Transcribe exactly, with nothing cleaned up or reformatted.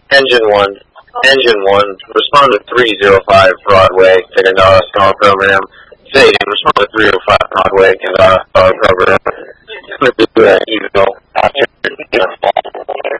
Engine one. Engine one. Respond to three oh five Broadway. Take a dollar star program. Say again. Respond to three oh five Broadway. Take a dollar star program.